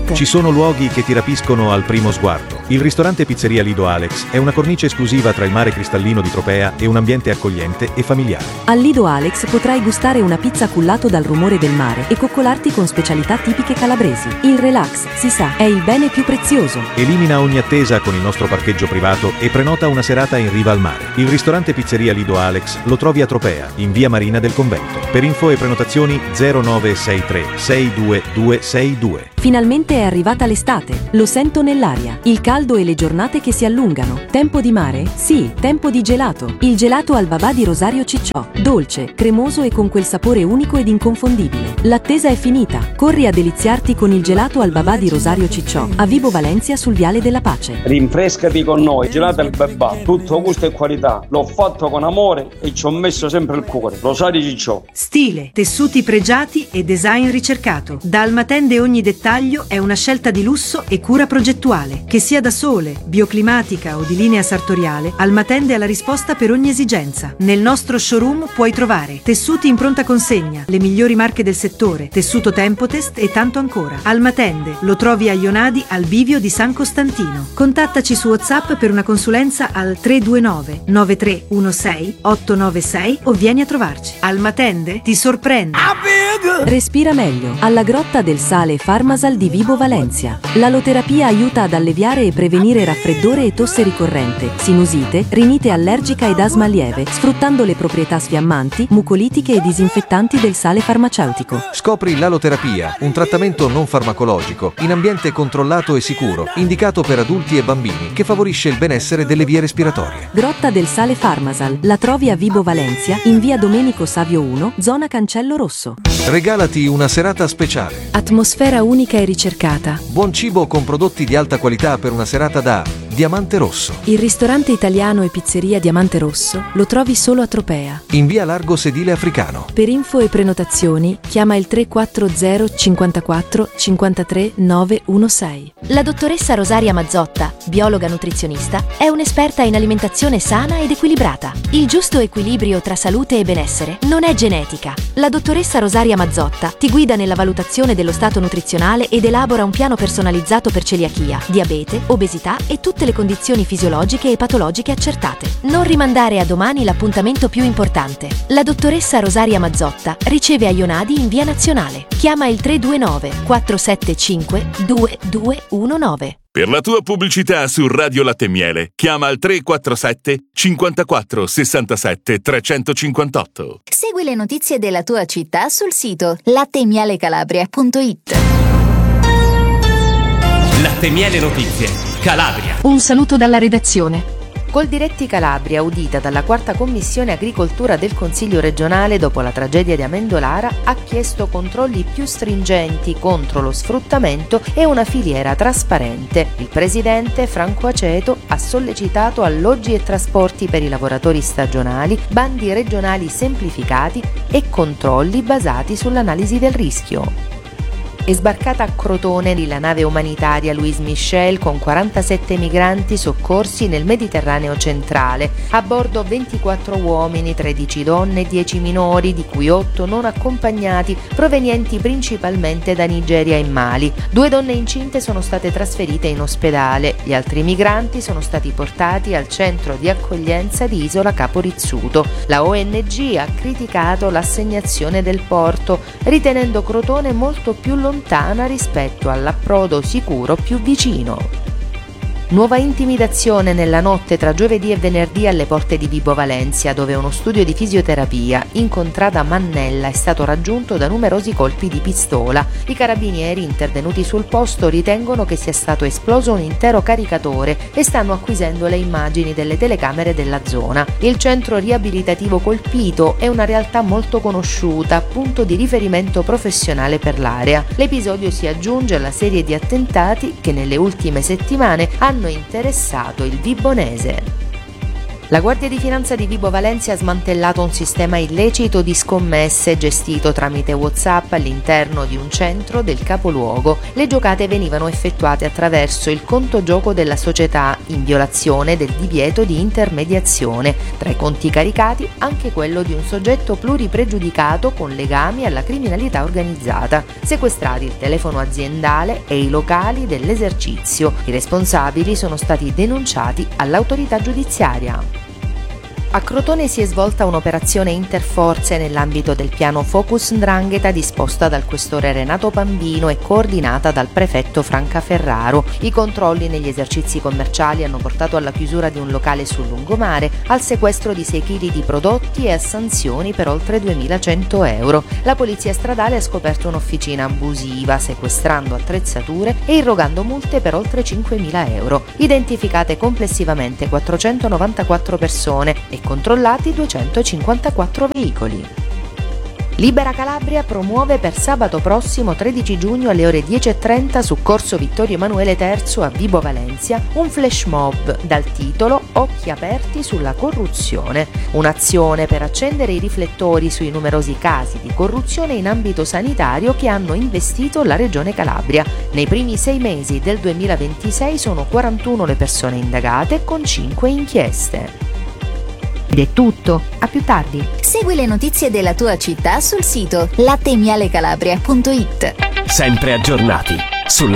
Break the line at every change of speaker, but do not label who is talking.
www.lidoalex.it.
Ci sono luoghi che ti rapiscono al primo sguardo. Il ristorante Pizzeria Lido Alex è una cornice esclusiva tra il mare cristallino di Tropea e un ambiente accogliente e familiare.
Al Lido Alex potrai gustare una pizza cullato dal rumore del mare e coccolarti con specialità tipiche calabresi. Il relax, si sa, è il bene più prezioso.
Elimina ogni attesa con il nostro parcheggio privato e prenota una serata in riva al mare. Il ristorante Pizzeria Lido Alex lo trovi a Tropea, in via Marina del Convento. Per info e prenotazioni 0963 62262.
Finalmente è arrivata l'estate, lo sento nell'aria. Il caldo e le giornate che si allungano. Tempo di mare? Sì, tempo di gelato. Il gelato al babà di Rosario Cicciò. Dolce, cremoso e con quel sapore unico ed inconfondibile. L'attesa è finita. Corri a deliziarti con il gelato al babà di Rosario Cicciò, a Vibo Valencia sul Viale della Pace.
Rinfrescati con noi, gelato al babà, tutto gusto e qualità. L'ho fatto con amore e ci ho messo sempre il cuore. Rosario Cicciò.
Stile, tessuti pregiati e design ricercato. Da Almatende ogni dettaglio è una scelta di lusso e cura progettuale. Che sia da sole, bioclimatica o di linea sartoriale, Almatende ha la risposta per ogni esigenza. Nel nostro showroom puoi trovare tessuti in pronta consegna, le migliori marche del settore, tessuto Tempotest e tanto ancora. Almatende lo trovi a Ionadi al bivio di San Costantino. Contattaci su WhatsApp per una consulenza al 329 9316 896 o vieni a trovarci. Almatende ti sorprende.
Respira meglio. Alla Grotta del Sale Farmasal di Vibo Valencia. L'aloterapia aiuta ad alleviare e prevenire raffreddore e tosse ricorrente, sinusite, rinite allergica ed asma lieve, sfruttando le proprietà sfiammanti, mucolitiche e disinfettanti del sale farmaceutico.
Scopri l'aloterapia, un trattamento non farmacologico, in ambiente controllato e sicuro, indicato per adulti e bambini, che favorisce il benessere delle vie respiratorie.
Grotta del Sale Farmasal. La trovi a Vibo Valencia, in via Domenico Savio 1, zona Cancello Rosso.
Regalati una serata speciale.
Atmosfera unica e ricercata.
Buon cibo con prodotti di alta qualità per una serata da Diamante Rosso.
Il ristorante italiano e pizzeria Diamante Rosso lo trovi solo a Tropea.
In via Largo Sedile Africano.
Per info e prenotazioni chiama il 340 54 53 916.
La dottoressa Rosaria Mazzotta, biologa nutrizionista, è un'esperta in alimentazione sana ed equilibrata. Il giusto equilibrio tra salute e benessere non è genetica. La dottoressa Rosaria Mazzotta ti guida nella valutazione dello stato nutrizionale ed elabora un piano personalizzato per celiachia, diabete, obesità e tutte le condizioni fisiologiche e patologiche accertate. Non rimandare a domani l'appuntamento più importante. La dottoressa Rosaria Mazzotta riceve a Ionadi in via Nazionale. Chiama il 329 475 2219.
Per la tua pubblicità su Radio Latte e Miele, chiama al 347 54 67 358.
Segui le notizie della tua città sul sito latteemialecalabria.it.
Latte e Miele Notizie, Calabria.
Un saluto dalla redazione.
Coldiretti Calabria, udita dalla 4ª Commissione Agricoltura del Consiglio regionale dopo la tragedia di Amendolara, ha chiesto controlli più stringenti contro lo sfruttamento e una filiera trasparente. Il presidente Franco Aceto ha sollecitato alloggi e trasporti per i lavoratori stagionali, bandi regionali semplificati e controlli basati sull'analisi del rischio. È sbarcata a Crotone la nave umanitaria Louis Michel con 47 migranti soccorsi nel Mediterraneo centrale. A bordo 24 uomini, 13 donne e 10 minori, di cui 8 non accompagnati, provenienti principalmente da Nigeria e Mali. 2 donne incinte sono state trasferite in ospedale. Gli altri migranti sono stati portati al centro di accoglienza di Isola Capo Rizzuto. La ONG ha criticato l'assegnazione del porto, ritenendo Crotone molto più lontana rispetto all'approdo sicuro più vicino. Nuova intimidazione nella notte tra giovedì e venerdì alle porte di Vibo Valencia, dove uno studio di fisioterapia in contrada Mannella è stato raggiunto da numerosi colpi di pistola. I carabinieri intervenuti sul posto ritengono che sia stato esploso un intero caricatore e stanno acquisendo le immagini delle telecamere della zona. Il centro riabilitativo colpito è una realtà molto conosciuta, punto di riferimento professionale per l'area. L'episodio si aggiunge alla serie di attentati che nelle ultime settimane hanno interessato il Vibonese. La Guardia di Finanza di Vibo Valentia ha smantellato un sistema illecito di scommesse gestito tramite WhatsApp all'interno di un centro del capoluogo. Le giocate venivano effettuate attraverso il conto gioco della società, in violazione del divieto di intermediazione. Tra i conti caricati anche quello di un soggetto pluripregiudicato con legami alla criminalità organizzata. Sequestrati il telefono aziendale e i locali dell'esercizio. I responsabili sono stati denunciati all'autorità giudiziaria. A Crotone si è svolta un'operazione interforze nell'ambito del piano Focus 'Ndrangheta disposta dal questore Renato Pambino e coordinata dal prefetto Franca Ferraro. I controlli negli esercizi commerciali hanno portato alla chiusura di un locale sul lungomare, al sequestro di 6 kg di prodotti e a sanzioni per oltre 2.100 euro. La polizia stradale ha scoperto un'officina abusiva, sequestrando attrezzature e irrogando multe per oltre 5.000 euro. Identificate complessivamente 494 persone e controllati 254 veicoli. Libera Calabria promuove per sabato prossimo 13 giugno alle ore 10:30 su Corso Vittorio Emanuele III a Vibo Valentia un flash mob dal titolo Occhi aperti sulla corruzione, un'azione per accendere i riflettori sui numerosi casi di corruzione in ambito sanitario che hanno investito la Regione Calabria. Nei primi 6 mesi del 2026 sono 41 le persone indagate con 5 inchieste.
Ed è tutto, a più tardi.
Segui le notizie della tua città sul sito latteemialecalabria.it.
Sempre aggiornati sulla